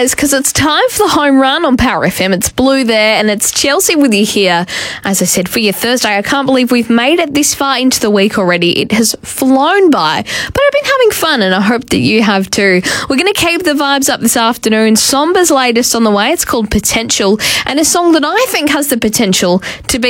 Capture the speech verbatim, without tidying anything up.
rise because it's time for the home run on Power F M. It's Blue there and it's Chelsea with you here. As I said, for your Thursday, I can't believe we've made it this far into the week already. It has flown by, but I've been having fun and I hope that you have too. We're going to keep the vibes up this afternoon. Somba's latest on the way. It's called Potential, and a song that I think has the potential to be